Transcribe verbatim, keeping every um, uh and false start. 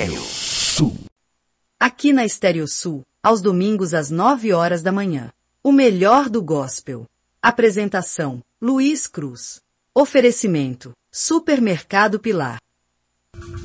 Estéreo Sul. Aqui na Estéreo Sul, aos domingos às nove horas da manhã. O melhor do gospel. Apresentação: Luiz Cruz. Oferecimento: Supermercado Pilar.